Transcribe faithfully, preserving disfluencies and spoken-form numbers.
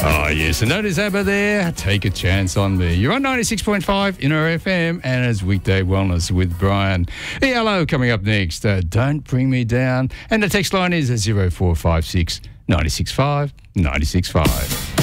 Oh, yes, and notice ABBA there. Take a chance on me. You're on ninety-six point five Inner F M, and it's Weekday Wellness with Brian. Hey, hello, coming up next. Uh, Don't Bring Me Down. And the text line is zero four five six, nine six five, nine six five.